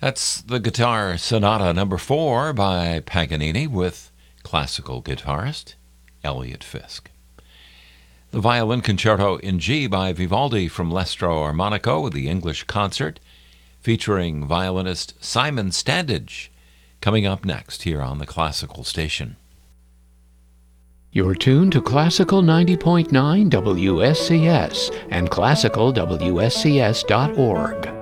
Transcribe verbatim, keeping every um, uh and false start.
That's the Guitar Sonata number four by Paganini with classical guitarist Elliott Fisk. The Violin Concerto in G by Vivaldi from L'Estro Armonico with the English Concert, featuring violinist Simon Standage, coming up next here on the Classical Station. You're tuned to Classical ninety point nine W S C S and classical W S C S dot org.